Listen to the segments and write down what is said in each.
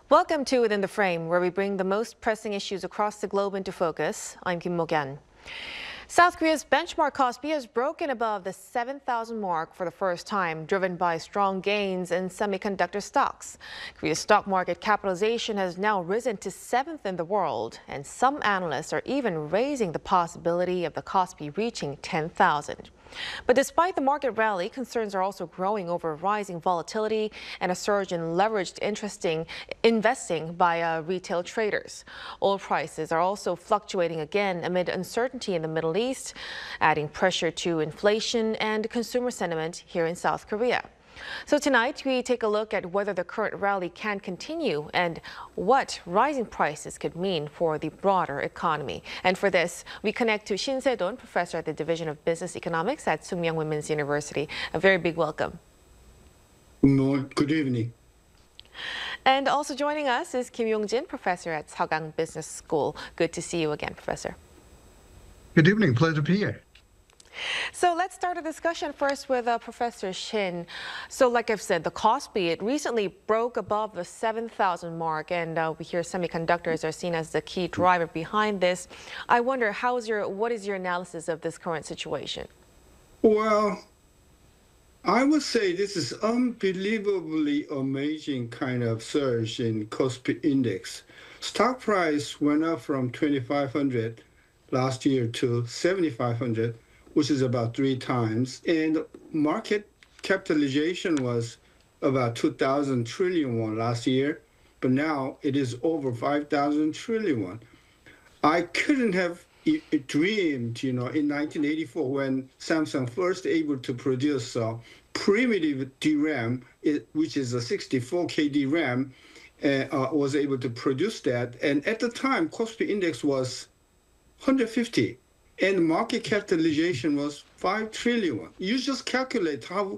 Welcome to Within the Frame, where we bring the most pressing issues across the globe into focus. I'm Kim Mo-kyan. South Korea's benchmark Kospi has broken above the 7,000 mark for the first time, driven by strong gains in semiconductor stocks. Korea's stock market capitalization has now risen to 7th in the world, and some analysts are even raising the possibility of the Kospi reaching 10,000. But despite the market rally, concerns are also growing over rising volatility and a surge in leveraged investing by retail traders. Oil prices are also fluctuating again amid uncertainty in the Middle East, adding pressure to inflation and consumer sentiment here in South Korea. So tonight, we take a look at whether the current rally can continue and what rising prices could mean for the broader economy. And for this, we connect to Shin Se-don, professor at the Division of Business Economics at Sookmyung Women's University. A very big welcome. Good evening. And also joining us is Kim Yong-jin, professor at Sagang Business School. Good to see you again, Professor. Good evening. Pleasure to be here. So let's start a discussion first with Professor Shin. So like I've said, the Kospi, it recently broke above the 7,000 mark, and we hear semiconductors are seen as the key driver behind this. I wonder, what is your analysis of this current situation? Well, I would say this is unbelievably amazing kind of surge in Kospi index. Stock price went up from 2,500 last year to 7,500. Which is about 3 times, and market capitalization was about 2,000 trillion won last year, but now it is over 5,000 trillion won. I couldn't have dreamed, in 1984 when Samsung first able to produce primitive DRAM, which is a 64K DRAM, was able to produce that, and at the time, Kospi index was 150. And market capitalization was 5 trillion. You just calculate how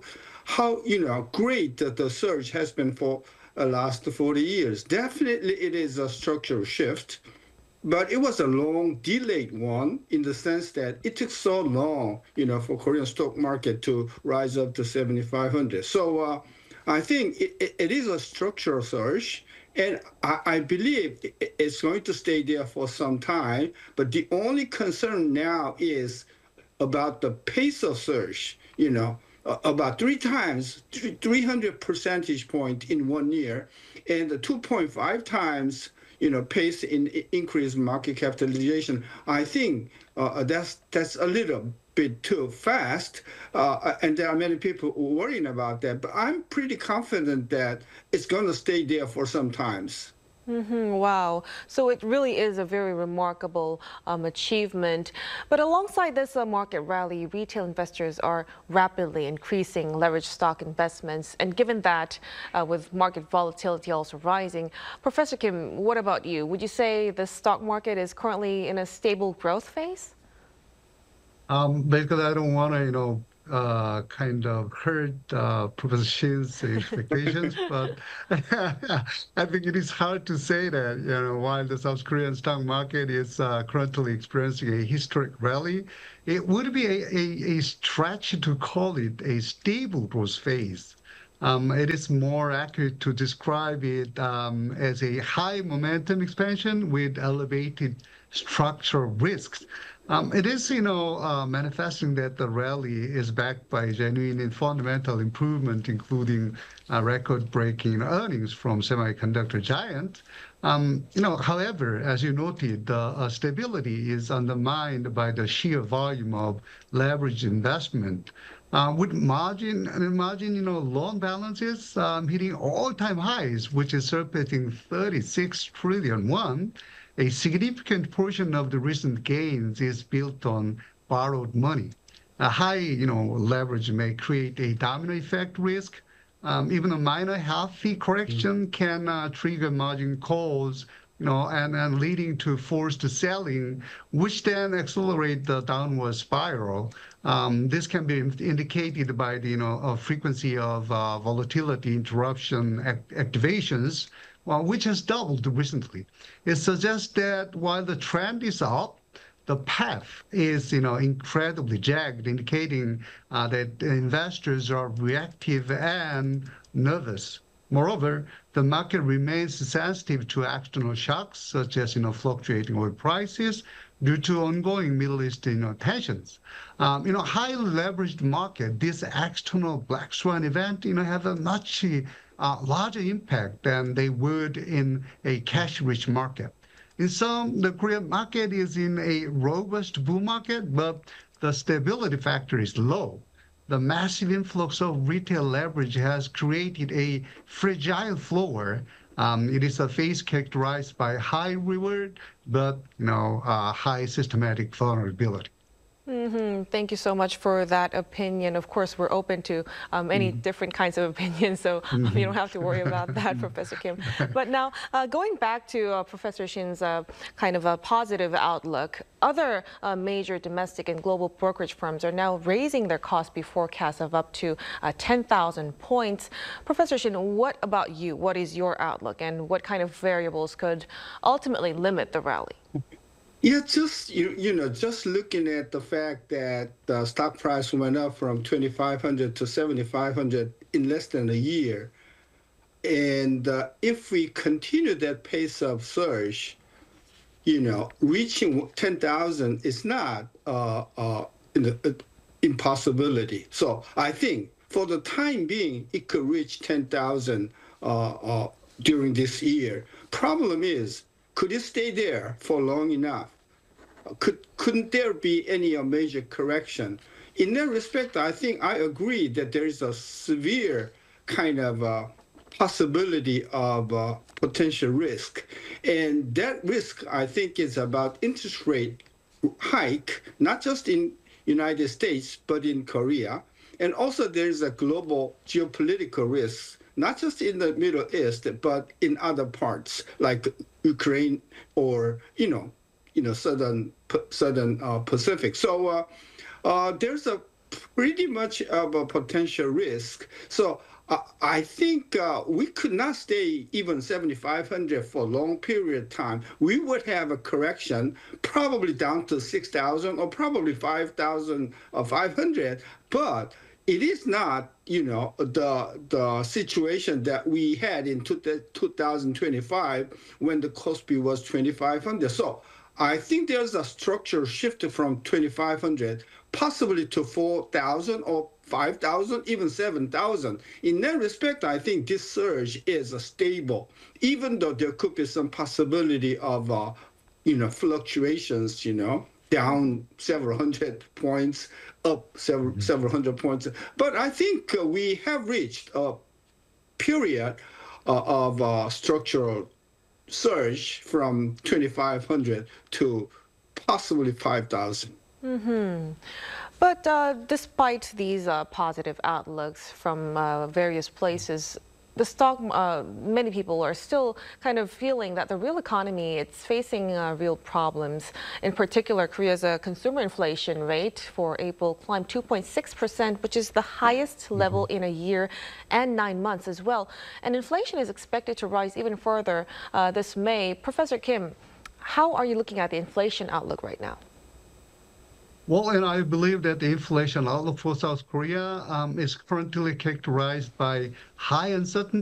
great the surge has been for the last 40 years. Definitely, it is a structural shift, but it was a long delayed one in the sense that it took so long, for Korean stock market to rise up to 7,500. So I think it is a structural surge. And I believe it's going to stay there for some time. But the only concern now is about the pace of surge, about 3 times, 300 percentage point in 1 year, and the 2.5 times, pace in increased market capitalization. I think that's a little bit too fast, and there are many people worrying about that. But I'm pretty confident that it's going to stay there for some times. Wow. So it really is a very remarkable achievement. But alongside this market rally, retail investors are rapidly increasing leveraged stock investments. And given that, with market volatility also rising, Professor Kim, what about you? Would you say the stock market is currently in a stable growth phase? Basically, I don't want to, kind of hurt Professor Shin's expectations, but I think it is hard to say that, while the South Korean stock market is currently experiencing a historic rally, it would be a stretch to call it a stable growth phase. It is more accurate to describe it as a high momentum expansion with elevated structural risks. It is, manifesting that the rally is backed by genuine and fundamental improvement, including record-breaking earnings from semiconductor giant. However, as you noted, the stability is undermined by the sheer volume of leveraged investment. With margin, loan balances hitting all-time highs, which is surpassing 36 trillion won. A significant portion of the recent gains is built on borrowed money. A high, leverage may create a domino effect risk. Even a minor healthy correction can trigger margin calls, and leading to forced selling, which then accelerate the downward spiral. This can be indicated by the frequency of volatility interruption activations, which has doubled recently. It suggests that while the trend is up, the path is, incredibly jagged, indicating that investors are reactive and nervous. Moreover, the market remains sensitive to external shocks, such as fluctuating oil prices due to ongoing Middle East tensions. Highly leveraged market, this external black swan event have a much larger impact than they would in a cash-rich market. In sum, the Korean market is in a robust bull market, but the stability factor is low. The massive influx of retail leverage has created a fragile floor. It is a phase characterized by high reward, but high systematic vulnerability. Thank you so much for that opinion. Of course, we're open to any different kinds of opinions, so you don't have to worry about that, Professor Kim. But now, going back to Professor Shin's kind of a positive outlook, other major domestic and global brokerage firms are now raising their Kospi forecast of up to 10,000 points. Professor Shin, what about you? What is your outlook, and what kind of variables could ultimately limit the rally? Yeah, just just looking at the fact that the stock price went up from 2,500 to 7,500 in less than a year, and if we continue that pace of surge, reaching 10,000 is not an impossibility. So I think for the time being, it could reach 10,000 during this year. Problem is, could it stay there for long enough? Couldn't there be any major correction? In that respect, I think I agree that there is a severe kind of possibility of potential risk. And that risk, I think, is about interest rate hike, not just in United States, but in Korea. And also there's a global geopolitical risk, not just in the Middle East, but in other parts like Ukraine or southern Pacific. So there's a pretty much of a potential risk. So I think we could not stay even 7,500 for a long period of time. We would have a correction, probably down to 6,000 or probably 5,500, but it is not, the situation that we had in 2025 when the Kospi was 2,500. So I think there's a structural shift from 2,500 possibly to 4,000 or 5,000, even 7,000. In that respect, I think this surge is stable, even though there could be some possibility of, fluctuations, down several hundred points, up several hundred points. But I think we have reached a period of structural surge from 2,500 to possibly 5,000. But despite these positive outlooks from various places, the stock, many people are still kind of feeling that the real economy, it's facing real problems. In particular, Korea's consumer inflation rate for April climbed 2.6%, which is the highest level in a year and 9 months as well. And inflation is expected to rise even further this May. Professor Kim, how are you looking at the inflation outlook right now? Well, and I believe that the inflation outlook for South Korea is currently characterized by high uncertainty